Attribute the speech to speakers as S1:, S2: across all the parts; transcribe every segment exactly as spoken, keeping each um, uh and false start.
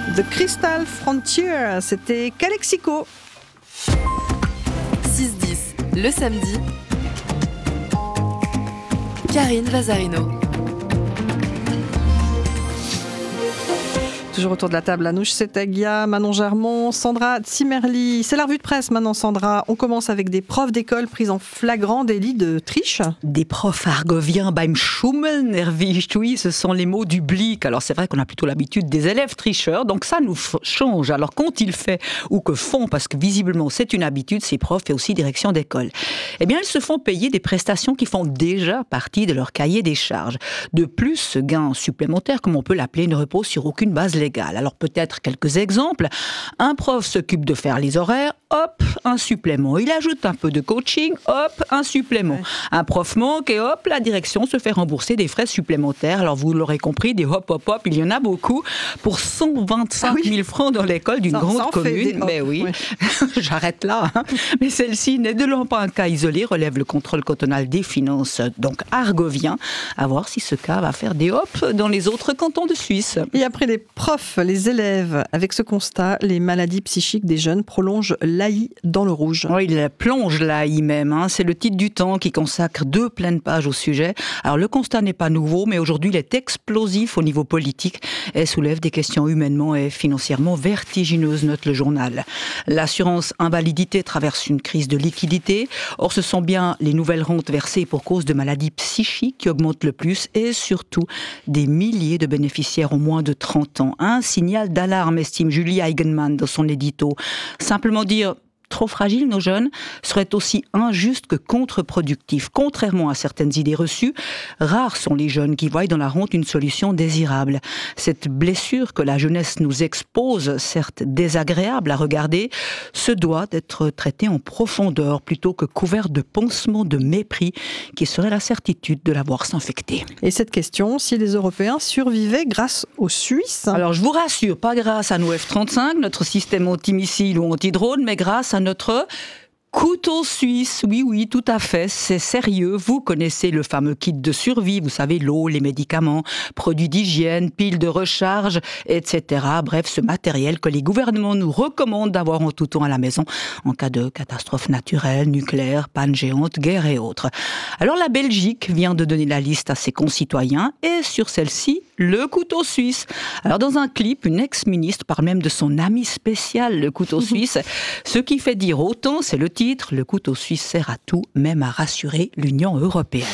S1: The Crystal Frontier, c'était Calexico.
S2: six dix, le samedi. Karine Vazarino.
S1: Toujours autour de la table, Anouche Setagia, Manon Germont, Sandra Zimmerli. C'est la revue de presse maintenant, Sandra. On commence avec des profs d'école pris en flagrant délit de triche.
S3: Des profs argoviens beim Schummeln, erwischt, oui, ce sont les mots du Blick. Alors c'est vrai qu'on a plutôt l'habitude des élèves tricheurs, donc ça nous f- change. Alors qu'ont-ils fait ou que font, parce que visiblement c'est une habitude, ces profs et aussi direction d'école, eh bien ils se font payer des prestations qui font déjà partie de leur cahier des charges. De plus, ce gain supplémentaire, comme on peut l'appeler, ne repose sur aucune base légale. Alors peut-être quelques exemples. Un prof s'occupe de faire les horaires, hop, un supplément. Il ajoute un peu de coaching, hop, un supplément. Ouais. Un prof manque et hop, la direction se fait rembourser des frais supplémentaires. Alors vous l'aurez compris, des hop, hop, hop, il y en a beaucoup. Pour cent vingt-cinq mille francs dans l'école d'une ça, grande ça commune. Mais oui, ouais. J'arrête là. Hein. Mais celle-ci n'est de loin pas un cas isolé, relève le contrôle cantonal des finances, donc argovien. À voir si ce cas va faire des hops dans les autres cantons de Suisse.
S1: Et après les profs, les élèves, avec ce constat, les maladies psychiques des jeunes prolongent l'A I dans le rouge.
S3: Oui, il plonge l'A I même. Hein. C'est le titre du Temps qui consacre deux pleines pages au sujet. Alors le constat n'est pas nouveau, mais aujourd'hui il est explosif au niveau politique et soulève des questions humainement et financièrement vertigineuses, note le journal. L'assurance invalidité traverse une crise de liquidité. Or ce sont bien les nouvelles rentes versées pour cause de maladies psychiques qui augmentent le plus et surtout des milliers de bénéficiaires ont moins de trente ans. Un signal d'alarme, estime Julie Eigenmann dans son édito. Simplement dire trop fragiles, nos jeunes, serait aussi injuste que contre-productif. Contrairement à certaines idées reçues, rares sont les jeunes qui voient dans la honte une solution désirable. Cette blessure que la jeunesse nous expose, certes désagréable à regarder, se doit d'être traitée en profondeur plutôt que couverte de pansements de mépris qui serait la certitude de la voir s'infecter.
S1: Et cette question, si les Européens survivaient grâce aux Suisses ?
S3: Alors je vous rassure, pas grâce à nos F trente-cinq, notre système anti-missile ou anti-drone, mais grâce à notre couteau suisse. Oui, oui, tout à fait, c'est sérieux. Vous connaissez le fameux kit de survie, vous savez, l'eau, les médicaments, produits d'hygiène, piles de recharge, et cetera. Bref, ce matériel que les gouvernements nous recommandent d'avoir en tout temps à la maison en cas de catastrophe naturelle, nucléaire, panne géante, guerre et autres. Alors la Belgique vient de donner la liste à ses concitoyens et sur celle-ci, le couteau suisse. Alors dans un clip, une ex-ministre parle même de son ami spécial, le couteau suisse. Ce qui fait dire autant, c'est le titre, le couteau suisse sert à tout, même à rassurer l'Union européenne.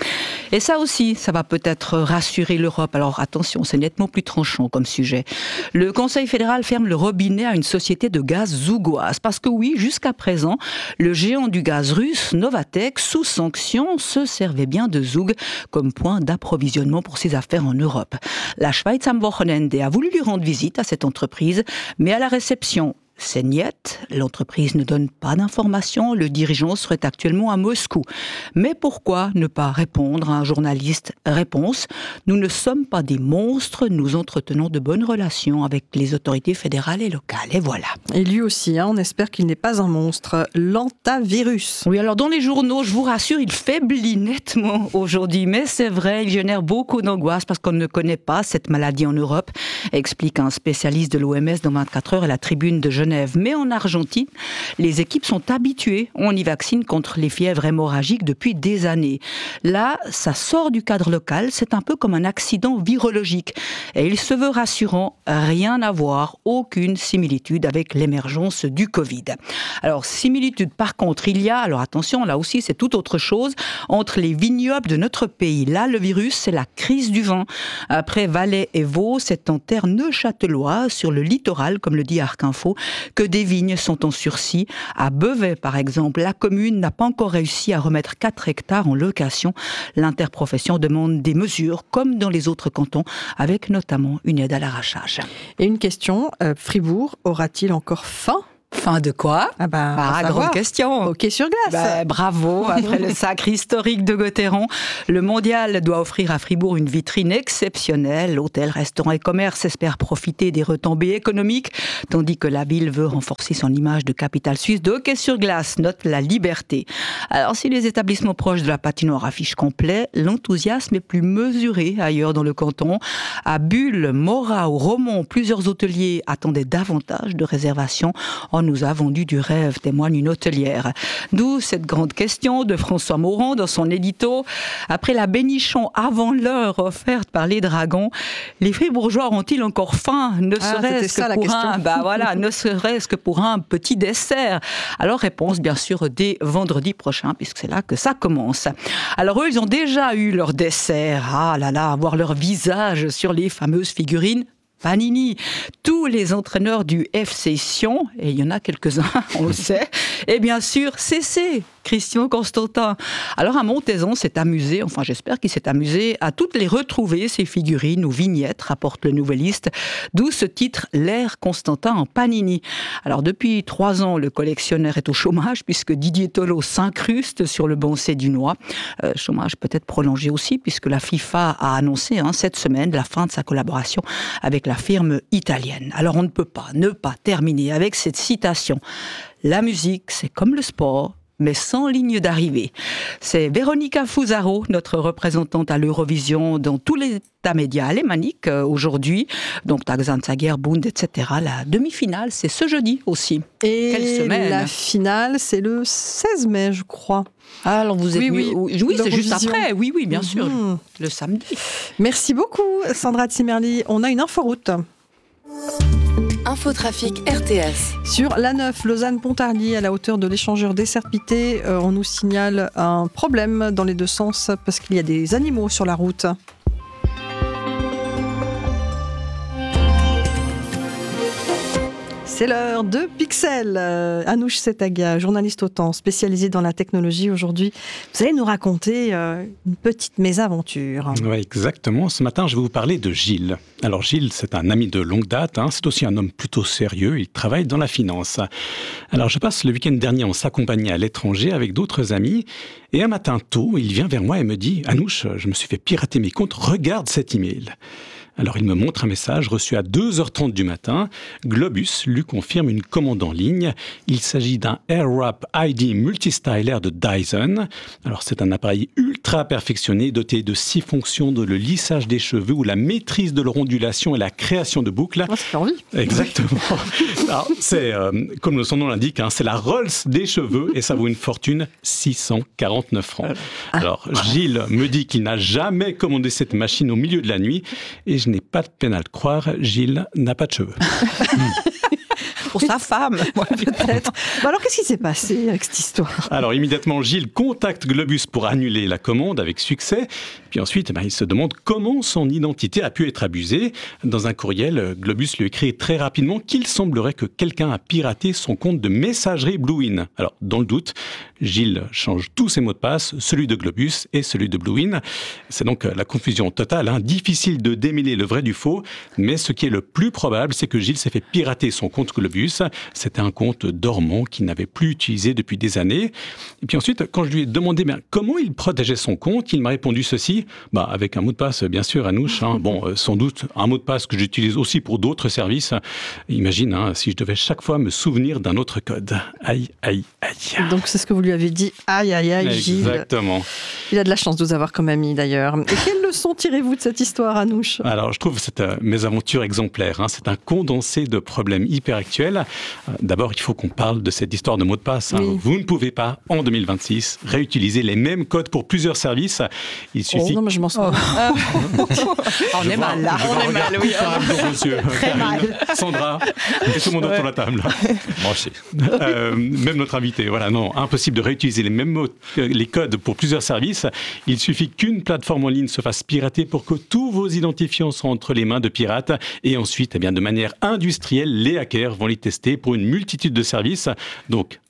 S3: Et ça aussi, ça va peut-être rassurer l'Europe. Alors attention, c'est nettement plus tranchant comme sujet. Le Conseil fédéral ferme le robinet à une société de gaz zougoise. Parce que oui, jusqu'à présent, le géant du gaz russe, Novatek, sous sanction, se servait bien de Zoug comme point d'approvisionnement pour ses affaires en Europe. La Schweiz am Wochenende a voulu lui rendre visite à cette entreprise, mais à la réception, c'est niet, l'entreprise ne donne pas d'informations, le dirigeant serait actuellement à Moscou. Mais pourquoi ne pas répondre à un journaliste ? Réponse, nous ne sommes pas des monstres, nous entretenons de bonnes relations avec les autorités fédérales et locales. Et voilà.
S1: Et lui aussi, hein, on espère qu'il n'est pas un monstre. L'antavirus.
S3: Oui, alors dans les journaux, je vous rassure, il faiblit nettement aujourd'hui. Mais c'est vrai, il génère beaucoup d'angoisse parce qu'on ne connaît pas cette maladie en Europe, explique un spécialiste de l'O M S dans vingt-quatre heures et la tribune de Genève. Mais en Argentine, les équipes sont habituées. On y vaccine contre les fièvres hémorragiques depuis des années. Là, ça sort du cadre local. C'est un peu comme un accident virologique. Et il se veut rassurant, rien à voir, aucune similitude avec l'émergence du Covid. Alors, similitude par contre, il y a, alors attention, là aussi c'est tout autre chose, entre les vignobles de notre pays. Là, le virus, c'est la crise du vin. Après Valais et Vaud, c'est en terre neuchâteloise, sur le littoral, comme le dit Arc Info, que des vignes sont en sursis. À Beauvais, par exemple, la commune n'a pas encore réussi à remettre quatre hectares en location. L'interprofession demande des mesures, comme dans les autres cantons, avec notamment une aide à l'arrachage.
S1: Et une question, euh, Fribourg aura-t-il encore faim ?
S3: Fin de quoi?
S1: Ah bah,
S3: Ah, grande question.
S1: Hockey sur glace.
S3: Ben, bravo, après le sacre historique de Gauthieron, le mondial doit offrir à Fribourg une vitrine exceptionnelle. Hôtels, restaurants et commerces espèrent profiter des retombées économiques, tandis que la ville veut renforcer son image de capitale suisse de hockey sur glace, note La Liberté. Alors si les établissements proches de la patinoire affichent complet, l'enthousiasme est plus mesuré ailleurs dans le canton. À Bulle, Morat ou Romont, plusieurs hôteliers attendaient davantage de réservations. On nous a vendu du rêve, témoigne une hôtelière. D'où cette grande question de François Morand dans son édito. Après la bénichon avant l'heure offerte par les Dragons, les Fribourgeois ont-ils encore faim? Ne
S1: Ah,
S3: serait-ce
S1: c'était ça,
S3: que
S1: la
S3: pour
S1: question.
S3: un, bah voilà, ne serait-ce que pour un petit dessert. Alors réponse bien sûr dès vendredi prochain, puisque c'est là que ça commence. Alors eux, ils ont déjà eu leur dessert. Ah là là, voir leur visage sur les fameuses figurines Panini. Tous les entraîneurs du F C Sion, et il y en a quelques-uns, on le sait, et bien sûr, C C, Christian Constantin. Alors à Montezon s'est amusé, enfin j'espère qu'il s'est amusé, à toutes les retrouver, ces figurines ou vignettes, rapporte le Nouvelliste, d'où ce titre, l'ère Constantin en Panini. Alors depuis trois ans, le collectionneur est au chômage, puisque Didier Tolo s'incruste sur le banc sédunois. Euh, chômage peut-être prolongé aussi, puisque la FIFA a annoncé hein, cette semaine la fin de sa collaboration avec la firme italienne. Alors on ne peut pas ne pas terminer avec cette citation. La musique, c'est comme le sport, mais sans ligne d'arrivée. C'est Véronica Fusaro, notre représentante à l'Eurovision dans tous les états médias alémaniques euh, aujourd'hui. Donc Taxanzager, Bund, et cetera. La demi-finale, c'est ce jeudi aussi.
S1: Et
S3: Quelle semaine.
S1: la finale, c'est le seize mai, je crois.
S3: Ah, alors vous êtes
S1: Oui,
S3: mieux-
S1: oui.
S3: oui, c'est juste
S1: L'Eurovision.
S3: après. Oui, oui, bien sûr.
S1: Mhm.
S3: Le samedi.
S1: Merci beaucoup, Sandra Zimmerli. On a une inforoute.
S2: Infotrafic R T S.
S1: Sur l'A neuf, Lausanne-Pontarlier, à la hauteur de l'échangeur Dessert-Pité, euh, on nous signale un problème dans les deux sens parce qu'il y a des animaux sur la route. C'est l'heure de Pixel. Euh, Anouche Setaga, journaliste au temps, spécialisée dans la technologie aujourd'hui. Vous allez nous raconter euh, une petite mésaventure.
S4: Oui, exactement. Ce matin, je vais vous parler de Gilles. Alors Gilles, c'est un ami de longue date, hein. C'est aussi un homme plutôt sérieux, il travaille dans la finance. Alors je passe le week-end dernier en sa compagnie à l'étranger avec d'autres amis, et un matin tôt, il vient vers moi et me dit « Anouche, je me suis fait pirater mes comptes, regarde cet email ». Alors il me montre un message reçu à deux heures trente du matin. Globus lui confirme une commande en ligne. Il s'agit d'un AirWrap I D Multistyler de Dyson. Alors c'est un appareil ultra perfectionné doté de six fonctions de le lissage des cheveux ou la maîtrise de leur ondulation et la création de boucles.
S1: Oh, ça fait envie.
S4: Exactement. Alors, c'est, euh, comme son nom l'indique, hein, c'est la Rolls des cheveux et ça vaut une fortune, six cent quarante-neuf francs. Alors, Gilles me dit qu'il n'a jamais commandé cette machine au milieu de la nuit et je n'ai pas de peine à le croire, Gilles n'a pas de cheveux.
S3: Pour sa femme.
S1: Peut-être. Bon, alors, qu'est-ce qui s'est passé avec cette histoire?
S4: Alors immédiatement, Gilles contacte Globus pour annuler la commande avec succès. Puis ensuite, eh ben, il se demande comment son identité a pu être abusée. Dans un courriel, Globus lui écrit très rapidement qu'il semblerait que quelqu'un a piraté son compte de messagerie Bluewin. Alors, dans le doute, Gilles change tous ses mots de passe, celui de Globus et celui de Bluewin. C'est donc la confusion totale, hein. Difficile de démêler le vrai du faux, mais ce qui est le plus probable, c'est que Gilles s'est fait pirater son compte Globus. C'était un compte dormant qu'il n'avait plus utilisé depuis des années. Et puis ensuite, quand je lui ai demandé ben, comment il protégeait son compte, il m'a répondu ceci, bah, avec un mot de passe, bien sûr, Anouche. Hein, bon, euh, sans doute un mot de passe que j'utilise aussi pour d'autres services. Imagine hein, si je devais chaque fois me souvenir d'un autre code. Aïe, aïe, aïe.
S1: Donc, c'est ce que vous lui avez dit. Aïe, aïe, aïe, Gilles.
S4: Exactement.
S1: Il a de la chance de vous avoir comme ami, d'ailleurs. Et quelle leçon tirez-vous de cette histoire, Anouche?
S4: Alors, je trouve cette euh, mésaventure exemplaire. Hein. C'est un condensé de problèmes hyper actuels. Euh, d'abord, il faut qu'on parle de cette histoire de mot de passe. Hein.
S1: Oui.
S4: Vous ne pouvez pas, en deux mille vingt-six, réutiliser les mêmes codes pour plusieurs services. Il suffit...
S1: Oh, non, mais je m'en souviens.
S3: On est mal là. On est mal, oui.
S4: Très mal. Sandra, et tout le monde autour de la table.
S5: Moi aussi.
S4: Euh, même notre invité. Voilà, non, impossible de réutiliser les mêmes mots, euh, les codes pour plusieurs services. Il suffit qu'une plateforme en ligne se fasse pirater pour que tous vos identifiants soient entre les mains de pirates. Et ensuite, eh bien, de manière industrielle, les hackers vont les tester pour une multitude de services. Donc,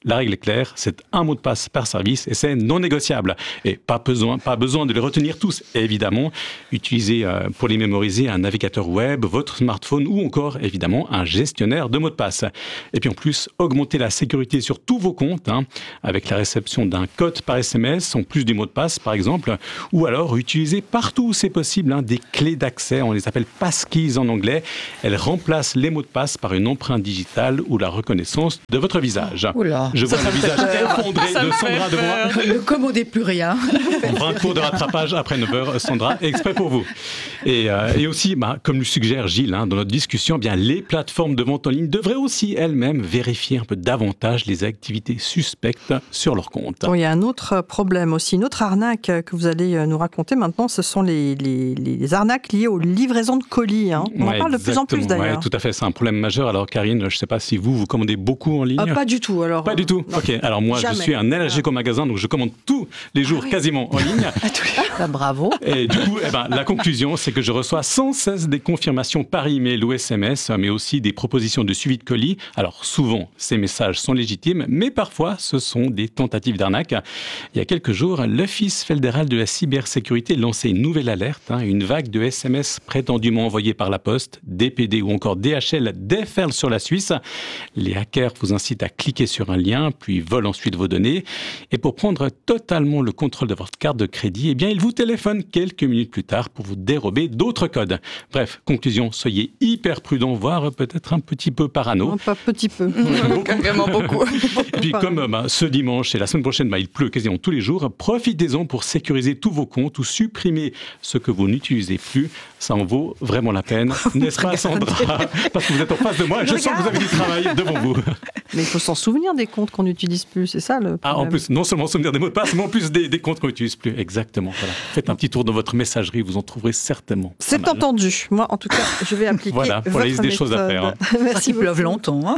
S4: La règle est claire, c'est un mot de passe par service et c'est non négociable. Et pas besoin, pas besoin de les retenir tous, évidemment. Utilisez euh, pour les mémoriser un navigateur web, votre smartphone ou encore, évidemment, un gestionnaire de mots de passe. Et puis en plus, augmentez la sécurité sur tous vos comptes hein, avec la réception d'un code par S M S en plus du mot de passe, par exemple. Ou alors, utilisez partout où c'est possible hein, des clés d'accès, on les appelle passkeys en anglais. Elles remplacent les mots de passe par une empreinte digitale ou la reconnaissance de votre visage.
S3: Oula,
S4: Je vois le visage effondré de Sandra devant moi.
S3: Ne commandez plus rien.
S4: On fera un cours de rattrapage après neuf heures, Sandra, exprès pour vous. Et, euh, et aussi, bah, comme le suggère Gilles hein, dans notre discussion, eh bien, les plateformes de vente en ligne devraient aussi elles-mêmes vérifier un peu davantage les activités suspectes sur leur compte.
S1: Bon, il y a un autre problème aussi, une autre arnaque que vous allez nous raconter maintenant, ce sont les, les, les arnaques liées aux livraisons de colis. Hein. On
S4: ouais,
S1: en parle de plus en plus d'ailleurs.
S4: Ouais, tout à fait, c'est un problème majeur. Alors Karine, je ne sais pas si vous, vous commandez beaucoup en ligne.
S1: Ah, pas du tout alors.
S4: Pas du tout.
S1: Non.
S4: Ok. Alors moi,
S1: Jamais.
S4: je suis un allergique au magasin, donc je commande tous les jours
S1: ah, oui.
S4: quasiment en ligne.
S3: Ah, bravo.
S4: Et du coup, eh ben, la conclusion, c'est que je reçois sans cesse des confirmations par email ou S M S, mais aussi des propositions de suivi de colis. Alors souvent, ces messages sont légitimes, mais parfois, ce sont des tentatives d'arnaque. Il y a quelques jours, l'Office fédéral de la cybersécurité lançait une nouvelle alerte, hein, une vague de S M S prétendument envoyés par la Poste, D P D ou encore D H L déferle sur la Suisse. Les hackers vous incitent à cliquer sur un lien, puis volent ensuite vos données. Et pour prendre totalement le contrôle de votre carte de crédit, eh bien, ils vous téléphonent quelques minutes plus tard pour vous dérober d'autres codes. Bref, conclusion, soyez hyper prudents, voire peut-être un petit peu parano.
S1: Non, pas petit peu.
S2: Carrément beaucoup.
S4: Puis comme bah, ce dimanche et la semaine prochaine, bah, il pleut quasiment tous les jours, profitez-en pour sécuriser tous vos comptes ou supprimer ce que vous n'utilisez plus. Ça en vaut vraiment la peine, n'est-ce pas Sandra? Parce que vous êtes en face de moi et je, je sens que vous avez du travail devant vous.
S1: Mais il faut s'en souvenir des comptes qu'on n'utilise plus, c'est ça le problème.
S4: Ah, en plus, non seulement souvenir des mots de passe, mais en plus des, des comptes qu'on n'utilise plus. Exactement. Voilà. Faites un petit tour dans votre messagerie, vous en trouverez certainement.
S1: C'est entendu. Moi, en tout cas, je vais appliquer
S4: voilà, pour la liste des choses à faire. Hein.
S1: Merci.
S3: Il pleuve longtemps. Hein.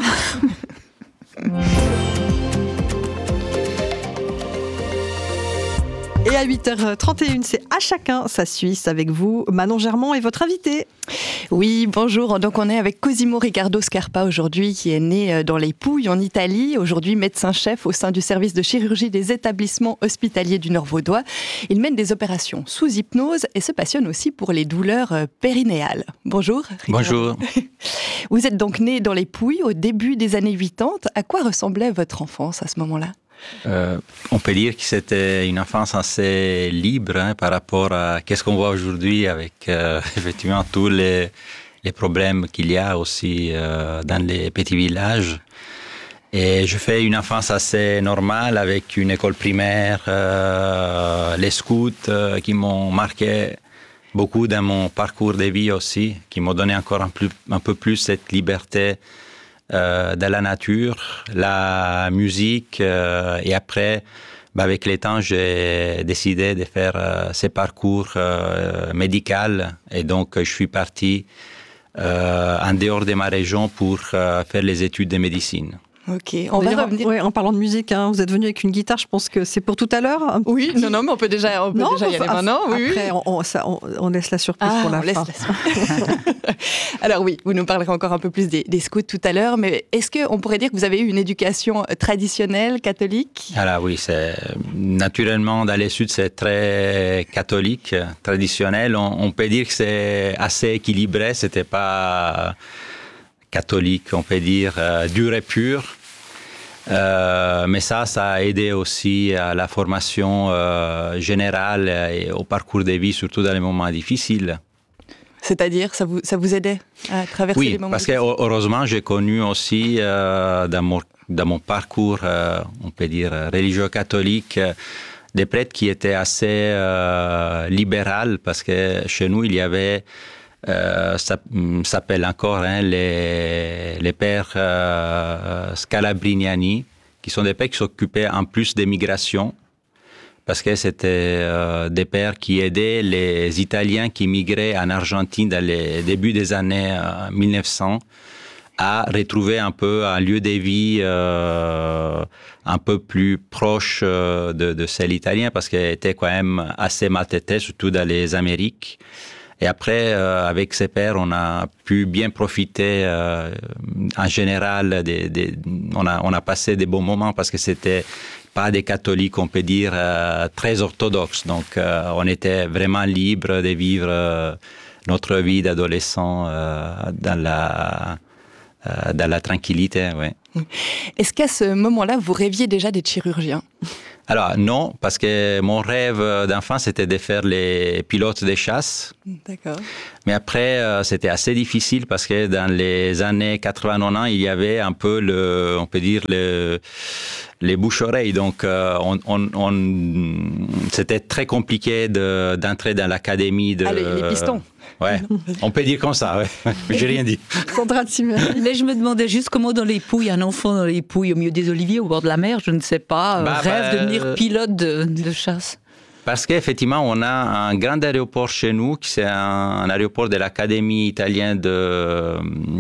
S1: Et à huit heures trente et une, c'est à chacun sa Suisse avec vous, Manon Germont et votre invité.
S2: Oui, bonjour. Donc on est avec Cosimo Riccardo Scarpa aujourd'hui, qui est né dans les Pouilles en Italie, aujourd'hui médecin-chef au sein du service de chirurgie des établissements hospitaliers du Nord-Vaudois. Il mène des opérations sous hypnose et se passionne aussi pour les douleurs périnéales. Bonjour. Riccardo.
S5: Bonjour.
S2: Vous êtes donc né dans les Pouilles au début des années quatre-vingt-dix. À quoi ressemblait votre enfance à ce moment-là ?
S5: Euh, on peut dire que c'était une enfance assez libre hein, par rapport à qu'est-ce qu'on voit aujourd'hui avec euh, effectivement tous les, les problèmes qu'il y a aussi euh, dans les petits villages. Et je fais une enfance assez normale avec une école primaire, euh, les scouts euh, qui m'ont marqué beaucoup dans mon parcours de vie aussi, qui m'ont donné encore un, plus, un peu plus cette liberté Euh, de la nature, la musique euh, et après, bah, avec le temps, j'ai décidé de faire euh, ce parcours euh, médical et donc je suis parti euh, en dehors de ma région pour euh, faire les études de médecine.
S2: Ok, on va revenir.
S1: Ouais, en parlant de musique, hein, vous êtes venu avec une guitare, je pense que c'est pour tout à l'heure.
S2: Oui, non, non, mais on peut déjà, on peut
S1: non,
S2: déjà y aller maintenant. Oui,
S1: après,
S2: oui.
S1: On, on, ça, on, on laisse la surprise
S2: ah,
S1: pour la
S2: on
S1: fin.
S2: Laisse la Alors oui, vous nous parlerez encore un peu plus des, des scouts tout à l'heure, mais est-ce qu'on pourrait dire que vous avez eu une éducation traditionnelle, catholique ?
S5: Alors oui, c'est, naturellement, dans les Sud, c'est très catholique, traditionnel. On, on peut dire que c'est assez équilibré, c'était pas catholique, on peut dire, euh, dur et pur. Euh, mais ça, ça a aidé aussi à la formation euh, générale et au parcours de vie, surtout dans les moments difficiles.
S2: C'est-à-dire, ça vous, ça vous aidait à traverser
S5: oui,
S2: les moments
S5: parce
S2: difficiles ?
S5: que heureusement, j'ai connu aussi euh, dans, mon, dans mon parcours, euh, on peut dire, religieux catholique, euh, des prêtres qui étaient assez euh, libéraux, parce que chez nous, il y avait... Euh, ça s'appelle encore hein, les, les pères euh, Scalabrignani, qui sont des pères qui s'occupaient en plus des migrations, parce que c'était euh, des pères qui aidaient les Italiens qui migraient en Argentine dans les débuts des années euh, mille neuf cents à retrouver un peu un lieu de vie euh, un peu plus proche euh, de, de celle italienne, parce qu'elle était quand même assez maltraitée, surtout dans les Amériques. Et après, euh, avec ses pairs, on a pu bien profiter euh, en général. Des, des, on, a, on a passé des bons moments parce que c'était pas des catholiques, on peut dire, euh, très orthodoxes. Donc, euh, on était vraiment libre de vivre euh, notre vie d'adolescent euh, dans la, euh, dans la tranquillité. Ouais.
S2: Est-ce qu'à ce moment-là, vous rêviez déjà d'être chirurgien ?
S5: Alors non, parce que mon rêve d'enfant, c'était de faire les pilotes de chasse.
S2: D'accord.
S5: Mais après, euh, c'était assez difficile parce que dans les années quatre-vingts quatre-vingt-dix, il y avait un peu, le, on peut dire, le, les bouches-oreilles. Donc, euh, on, on, on, c'était très compliqué de, d'entrer dans l'académie de...
S2: Ah, les, les pistons.
S5: Ouais, on peut dire comme ça, ouais. Mais j'ai rien dit.
S1: Sandra Zimmerli.
S3: Mais je me demandais juste comment dans les Pouilles, un enfant dans les Pouilles, au milieu des oliviers, au bord de la mer, je ne sais pas,
S5: bah,
S3: rêve
S5: bah,
S3: de devenir pilote de, de chasse.
S5: Parce qu'effectivement, on a un grand aéroport chez nous, qui c'est un, un aéroport de l'Académie italienne de,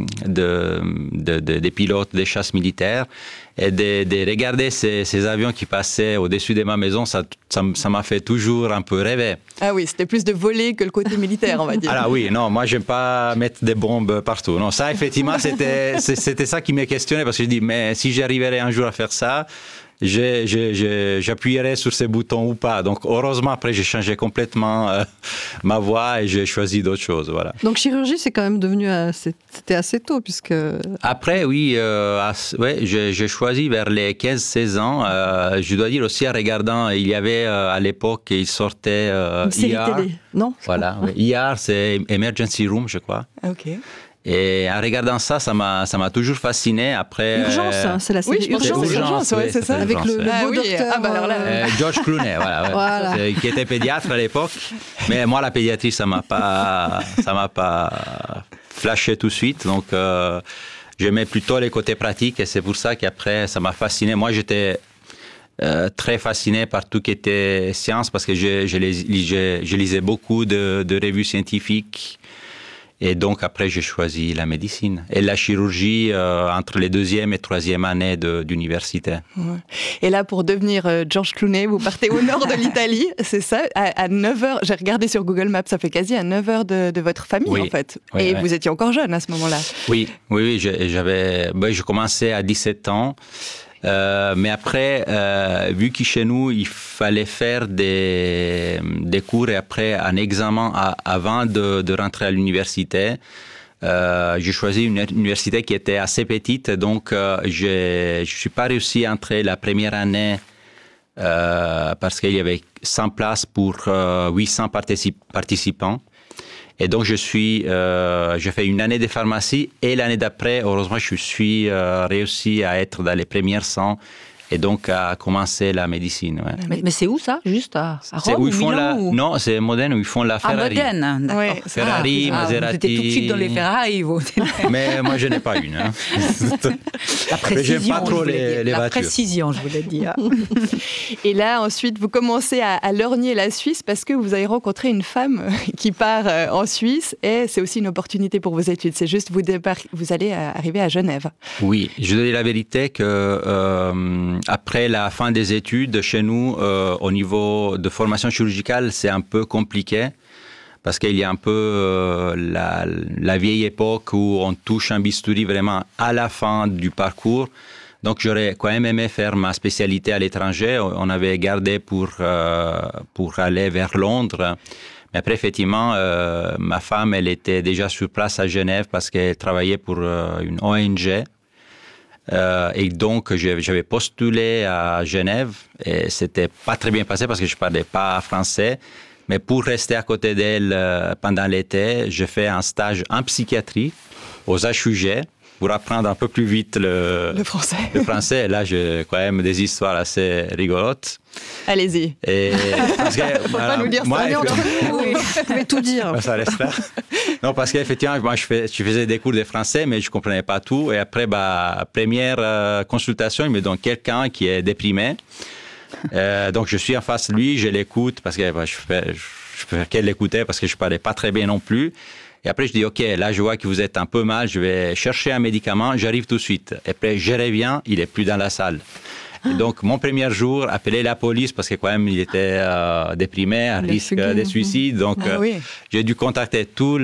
S5: de, de, de, des pilotes des chasses militaires. Et de, de regarder ces, ces avions qui passaient au-dessus de ma maison, ça, ça, ça m'a fait toujours un peu rêver.
S2: Ah oui, c'était plus de voler que le côté militaire, on va dire.
S5: Alors oui, non, moi, j'aime pas mettre des bombes partout. Non, ça, effectivement, c'était, c'était ça qui me questionnait, parce que je dis, mais si j'arriverais un jour à faire ça, Je, je, je, j'appuierai sur ces boutons ou pas. Donc, heureusement, après, j'ai changé complètement euh, ma voie et j'ai choisi d'autres choses. Voilà.
S1: Donc, chirurgie, c'est quand même devenu assez, c'était assez tôt, puisque...
S5: Après, oui, euh, ouais, j'ai, j'ai choisi vers les quinze seize ans. Euh, je dois dire aussi, en regardant, il y avait euh, à l'époque, il sortait euh,
S1: Une série
S5: I R.
S1: télé, non?
S5: Voilà, oui. I R, c'est Emergency Room, je crois.
S2: Ok.
S5: Et en regardant ça, ça m'a, ça m'a toujours fasciné. Après,
S1: Urgence,
S5: euh,
S1: c'est la série
S2: oui, je pense que
S1: Urgence.
S2: c'est Urgence, ouais,
S5: oui,
S2: c'est ça.
S1: Avec le, le
S2: Ah
S1: beau
S2: oui,
S1: docteur.
S2: ah bah alors là,
S5: Euh, George Clooney, voilà, ouais.
S1: Voilà.
S5: C'est- qui était pédiatre à l'époque. Mais moi, la pédiatrie, ça m'a pas, ça m'a pas flashé tout de suite. Donc, euh, j'aimais plutôt les côtés pratiques et c'est pour ça qu'après, ça m'a fasciné. Moi, j'étais euh, très fasciné par tout qui était science parce que je, je, les, je, je lisais beaucoup de, de revues scientifiques. Et donc, après, j'ai choisi la médecine et la chirurgie euh, entre les deuxième et troisième années de, d'université.
S2: Ouais. Et là, pour devenir euh, George Clooney, vous partez au nord de l'Italie, c'est ça, à, à neuf heures, j'ai regardé sur Google Maps, ça fait quasi à neuf heures de, de votre famille,
S5: Oui.
S2: en fait.
S5: Oui,
S2: et
S5: oui.
S2: vous étiez encore jeune à ce moment-là.
S5: Oui, oui, oui, je- j'avais, ben, je commençais à dix-sept ans. Euh, mais après, euh, vu que chez nous, il fallait faire des, des cours et après un examen à- avant de, de rentrer à l'université, euh, j'ai choisi une université qui était assez petite, donc euh, j'ai- je ne suis pas réussi à entrer la première année euh, parce qu'il y avait cent places pour euh, huit cents particip- participants. Et donc, je suis, euh, j'ai fait une année de pharmacie et l'année d'après, heureusement, je suis euh, réussi à être dans les premières cent et donc à commencer la médecine. Ouais.
S3: Mais, mais c'est où ça? Juste à, à
S5: C'est
S3: Rome
S5: où
S3: ou
S5: ils font
S3: Milan
S5: la,
S3: ou...
S5: non, c'est Modène où ils font la
S3: Ah,
S5: Ferrari.
S3: Modène, d'accord.
S2: Ouais, c'est
S5: Ferrari,
S3: Ah,
S5: Maserati.
S3: vous étiez tout de suite dans les Ferrari, vous.
S5: Mais moi, je n'ai pas une. Hein.
S3: La
S5: Mais j'aime
S3: précision,
S5: pas trop
S3: je voulais
S5: les-
S3: dire.
S5: les
S3: La
S5: voitures.
S3: précision, je voulais dire.
S2: Et là, ensuite, vous commencez à, à lorgner la Suisse parce que vous avez rencontré une femme qui part euh, en Suisse et c'est aussi une opportunité pour vos études. C'est juste, vous, débar- vous allez euh, arriver à Genève.
S5: Oui, je dois dire la vérité que euh, après la fin des études, chez nous, euh, au niveau de formation chirurgicale, c'est un peu compliqué parce qu'il y a un peu euh, la, la vieille époque où on touche un bistouri vraiment à la fin du parcours. Donc, j'aurais quand même aimé faire ma spécialité à l'étranger. On avait gardé pour, euh, pour aller vers Londres. Mais après, effectivement, euh, ma femme, elle était déjà sur place à Genève parce qu'elle travaillait pour euh, une O N G. Euh, et donc, je- j'avais postulé à Genève et c'était pas très bien passé parce que je parlais pas français. Mais pour rester à côté d'elle euh, pendant l'été, j'ai fait un stage en psychiatrie aux H U G pour apprendre un peu plus vite le,
S2: Le français.
S5: le français. Et là, j'ai quand même des histoires assez rigolotes.
S2: Allez-y.
S5: Et parce que,
S2: Faut pas nous dire ça.
S5: moi,
S1: On est entre nous,
S2: Oui.
S1: vous pouvez tout dire.
S5: ça reste là. Non, parce qu'effectivement, moi, je, fais, je faisais des cours de français, mais je ne comprenais pas tout. Et après, bah, première euh, consultation, il me donne quelqu'un qui est déprimé. Euh, donc, je suis en face de lui, je l'écoute, parce que bah, je fais, je fais qu'elle l'écoutait, parce que je ne parlais pas très bien non plus. Et après, je dis, OK, là, je vois que vous êtes un peu mal, je vais chercher un médicament, j'arrive tout de suite. Et après, je reviens, il n'est plus dans la salle. Et donc, mon premier jour, appeler la police parce que quand même, il était euh, déprimé, à risque de suicide. Donc,
S2: ah, oui.
S5: euh, j'ai dû contacter tout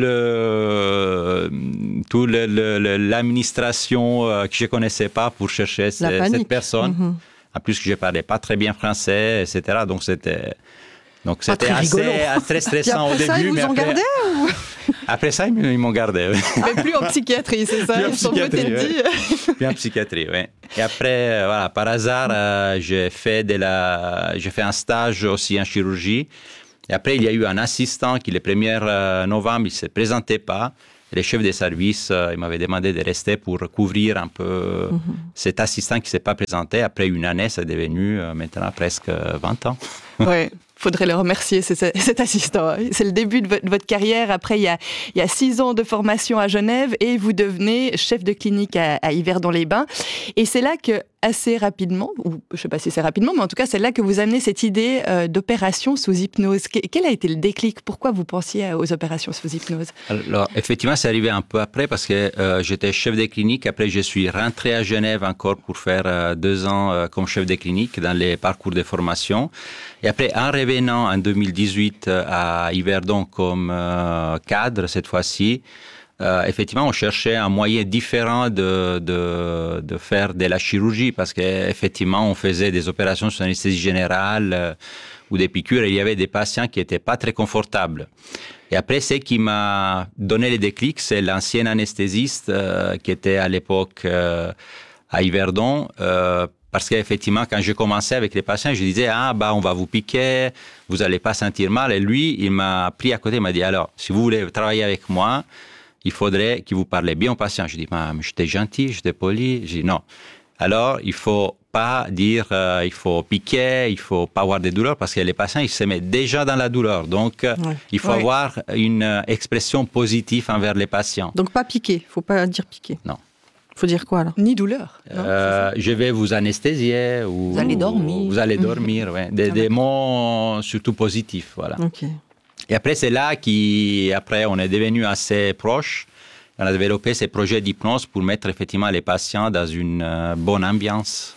S5: le, tout le, le, le, l'administration euh, que je ne connaissais pas pour chercher ce, cette personne. Mm-hmm. En plus, je ne parlais pas très bien français, et cetera. Donc, c'était... Donc c'était assez, assez stressant au début.
S1: Après ça, ils vous
S5: mais
S1: ont
S5: après,
S1: gardé ou...
S5: après ça, ils m'ont gardé. Oui.
S1: Mais plus en psychiatrie, c'est ça?
S5: Plus en psychiatrie, oui. Plus en psychiatrie, oui. Et après, voilà, par hasard, euh, j'ai fait de la, j'ai fait un stage aussi en chirurgie. Et après, il y a eu un assistant qui, le premier novembre, il ne se présentait pas. Et le chef de service, euh, il m'avait demandé de rester pour couvrir un peu mm-hmm. cet assistant qui ne s'est pas présenté. Après une année, c'est devenu euh, maintenant presque vingt ans.
S2: Oui. Faudrait le remercier, c'est cet assistant. C'est le début de votre carrière. Après, il y a, il y a six ans de formation à Genève et vous devenez chef de clinique à, à Yverdon-les-Bains. Et c'est là que, assez rapidement, ou je ne sais pas si c'est rapidement, mais en tout cas, c'est là que vous amenez cette idée euh, d'opération sous hypnose. Quel a été le déclic? Pourquoi vous pensiez aux opérations sous hypnose?
S5: Alors, effectivement, c'est arrivé un peu après parce que euh, j'étais chef de clinique. Après, je suis rentré à Genève encore pour faire euh, deux ans euh, comme chef de clinique dans les parcours de formation. Et après, en revenant en deux mille dix-huit à Yverdon comme euh, cadre, cette fois-ci, euh, effectivement, on cherchait un moyen différent de, de, de faire de la chirurgie parce qu'effectivement, on faisait des opérations sous anesthésie générale euh, ou des piqûres et il y avait des patients qui n'étaient pas très confortables. Et après, ce qui m'a donné le déclic, c'est l'ancien anesthésiste euh, qui était à l'époque euh, à Yverdon, euh, parce qu'effectivement, quand j'ai commencé avec les patients, je disais, ah, bah, on va vous piquer, vous n'allez pas sentir mal. Et lui, il m'a pris à côté, il m'a dit, alors, si vous voulez travailler avec moi, il faudrait que vous parlez bien aux patients. Je dis, bah, j'étais gentil, j'étais poli. Je dis, non. Alors, il ne faut pas dire, euh, il faut piquer, il ne faut pas avoir de douleur, parce que les patients, ils se mettent déjà dans la douleur. Donc, ouais. il faut ouais. avoir une expression positive envers les patients.
S1: Donc, pas piquer, il ne faut pas dire piquer.
S5: Non.
S1: Il faut dire quoi, alors?
S2: Ni douleur. Non,
S5: euh, je vais vous anesthésier. Ou,
S2: vous allez dormir.
S5: Ou, vous allez dormir, ouais. Des, des mots surtout positifs, voilà.
S1: Okay.
S5: Et après, c'est là qu'après, on est devenu assez proches. On a développé ces projets d'hypnose pour mettre effectivement les patients dans une euh, bonne ambiance.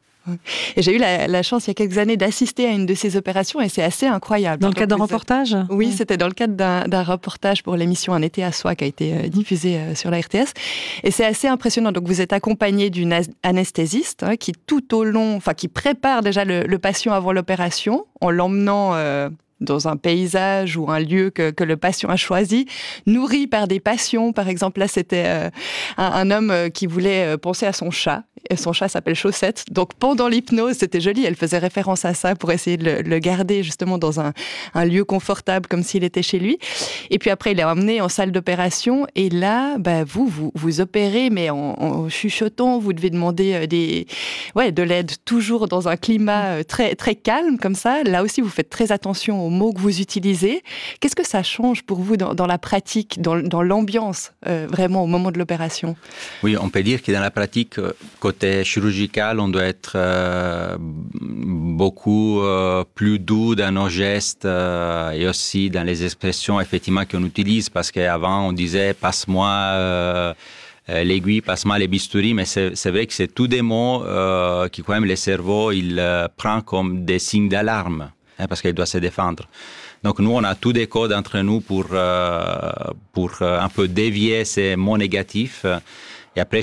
S2: Et j'ai eu la, la chance il y a quelques années d'assister à une de ces opérations et c'est assez incroyable.
S1: Dans le cadre d'un reportage?
S2: Oui, ouais. C'était dans le cadre d'un, d'un reportage pour l'émission Un été à soi qui a été euh, diffusée euh, sur la R T S. Et c'est assez impressionnant. Donc vous êtes accompagné d'une anesthésiste hein, qui tout au long, enfin qui prépare déjà le, le patient avant l'opération en l'emmenant euh, dans un paysage ou un lieu que, que le patient a choisi, nourri par des passions. Par exemple, là, c'était euh, un, un homme qui voulait penser à son chat. Et son chat s'appelle Chaussette. Donc, pendant l'hypnose, c'était joli. Elle faisait référence à ça pour essayer de le, le garder justement dans un, un lieu confortable, comme s'il était chez lui. Et puis après, il l'a emmené en salle d'opération. Et là, bah, vous, vous, vous opérez, mais en, en chuchotant. Vous devez demander des, ouais, de l'aide toujours dans un climat très, très calme, comme ça. Là aussi, vous faites très attention aux mots que vous utilisez. Qu'est-ce que ça change pour vous dans, dans la pratique, dans, dans l'ambiance, euh, vraiment, au moment de l'opération?
S5: Oui, on peut dire que dans la pratique, côté chirurgical, on doit être euh, beaucoup euh, plus doux dans nos gestes euh, et aussi dans les expressions effectivement qu'on utilise, parce qu'avant on disait « passe-moi euh, l'aiguille, passe-moi les bistouris », mais c'est, c'est vrai que c'est tous des mots euh, qui quand même le cerveau il euh, prend comme des signes d'alarme, hein, parce qu'il doit se défendre. Donc nous, on a tous des codes entre nous pour, euh, pour euh, un peu dévier ces mots négatifs. Et après,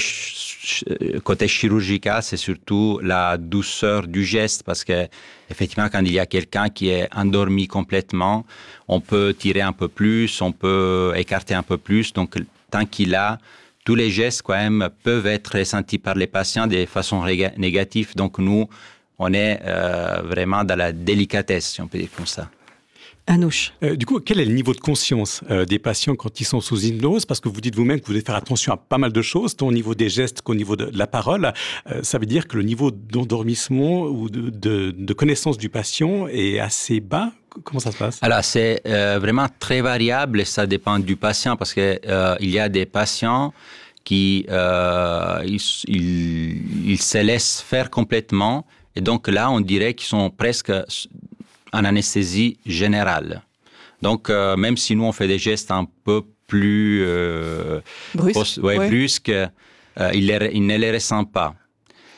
S5: côté chirurgical, c'est surtout la douceur du geste, parce que effectivement, quand il y a quelqu'un qui est endormi complètement, on peut tirer un peu plus, on peut écarter un peu plus. Donc, tant qu'il a, tous les gestes quand même peuvent être ressentis par les patients de façon négative. Donc, nous, on est euh, vraiment dans la délicatesse, si on peut dire comme ça.
S1: Anouche.
S4: Euh, du coup, quel est le niveau de conscience euh, des patients quand ils sont sous hypnose? Parce que vous dites vous-même que vous devez faire attention à pas mal de choses, tant au niveau des gestes qu'au niveau de, de la parole. Euh, ça veut dire que le niveau d'endormissement ou de, de, de connaissance du patient est assez bas? Comment ça se passe?
S5: Alors, c'est euh, vraiment très variable et ça dépend du patient, parce qu'il euh, y a des patients qui euh, ils, ils, ils se laissent faire complètement, et donc là, on dirait qu'ils sont presque en anesthésie générale. Donc, euh, même si nous, on fait des gestes un peu plus euh,
S2: brusques,
S5: post- ouais,
S2: ouais.
S5: brusques euh, il, les, il ne les ressent pas.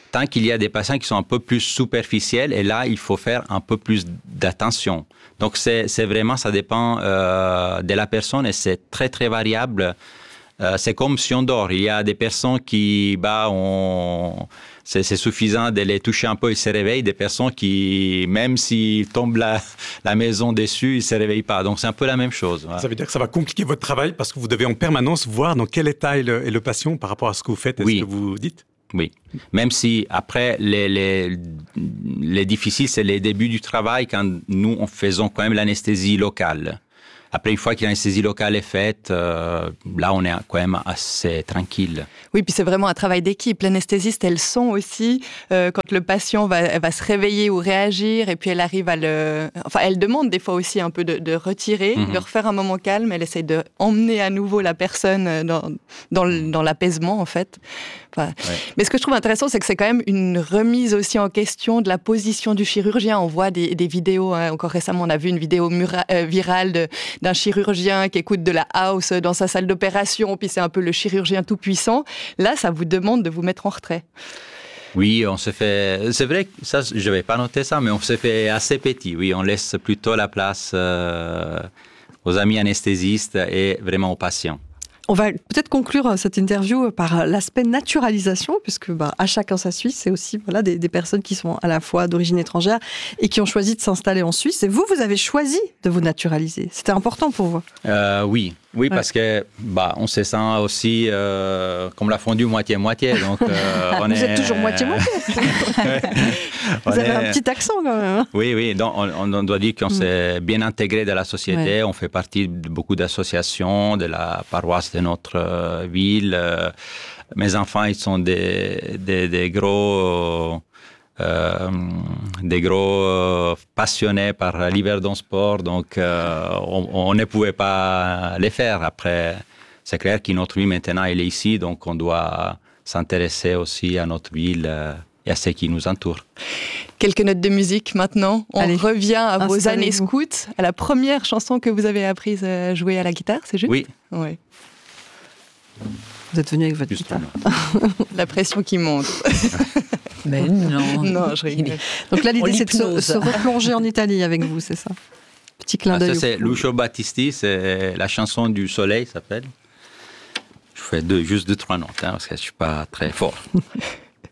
S5: tant qu'il y a des patients qui sont un peu plus superficiels, et là, il faut faire un peu plus d'attention. Donc, c'est, c'est vraiment, ça dépend euh, de la personne et c'est très, très variable. Euh, c'est comme si on dort. Il y a des personnes qui, bah, on, c'est, c'est suffisant de les toucher un peu, ils se réveillent. Des personnes qui, même s'ils tombent la, la maison dessus, ils ne se réveillent pas. Donc, c'est un peu la même chose. Ouais.
S4: Ça veut dire que ça va compliquer votre travail parce que vous devez en permanence voir dans quel état est le, est le patient par rapport à ce que vous faites et
S5: oui.
S4: ce que vous dites.
S5: Oui, même si après, les, les, les difficiles, c'est les débuts du travail quand nous, on faisons quand même l'anesthésie locale. Après, une fois que l'anesthésie locale est faite, euh, là, on est quand même assez tranquille.
S2: Oui, puis c'est vraiment un travail d'équipe. L'anesthésiste, elle sent aussi euh, quand le patient va, va se réveiller ou réagir, et puis elle arrive à le... Enfin, elle demande des fois aussi un peu de, de retirer, mm-hmm. de refaire un moment calme. Elle essaie d'emmener à nouveau la personne dans, dans, le, dans l'apaisement, en fait. Enfin, ouais. Mais ce que je trouve intéressant, c'est que c'est quand même une remise aussi en question de la position du chirurgien. On voit des, des vidéos, hein, encore récemment, on a vu une vidéo mura, euh, virale de, d'un chirurgien qui écoute de la house dans sa salle d'opération, puis c'est un peu le chirurgien tout-puissant. Là, ça vous demande de vous mettre en retrait.
S5: Oui, on se fait... C'est vrai que ça, je ne vais pas noter ça, mais on se fait assez petit. Oui, on laisse plutôt la place euh, aux amis anesthésistes et vraiment aux patients.
S1: On va peut-être conclure cette interview par l'aspect naturalisation, puisque bah, à chacun sa Suisse, c'est aussi voilà, des, des personnes qui sont à la fois d'origine étrangère et qui ont choisi de s'installer en Suisse. Et vous, vous avez choisi de vous naturaliser. C'était important pour vous.
S5: euh, Oui, oui ouais. Parce que bah, on se sent aussi euh, comme la fondue moitié-moitié. Donc, euh, on
S1: vous
S5: est...
S1: êtes toujours moitié-moitié. Vous avez est... un petit accent quand même.
S5: Oui, oui. Donc, on, on doit dire qu'on mm. s'est bien intégré dans la société. Ouais. On fait partie de beaucoup d'associations, de la paroisse de notre euh, ville. Euh, mes enfants, ils sont des, des, des gros... Euh, des gros euh, passionnés par l'hiver dans le sport, donc euh, on, on ne pouvait pas les faire. Après, c'est clair que notre vie maintenant, elle est ici, donc on doit s'intéresser aussi à notre ville euh, et à ce qui nous entoure.
S2: Quelques notes de musique maintenant. On Allez, revient à vos années scouts, à la première chanson que vous avez apprise à jouer à la guitare, c'est juste ?
S5: Oui.
S2: Oui.
S1: Vous êtes venu avec votre guitare.
S2: La pression qui monte.
S3: Mais non.
S2: Non, je rigole.
S1: Donc là, l'idée, c'est de se, se replonger en Italie avec vous, c'est ça ? Petit clin d'œil.
S5: Ah, ça, c'est Lucio Battisti, c'est la chanson du soleil, ça s'appelle. Je fais deux, juste deux, trois notes, hein, parce que je ne suis pas très fort.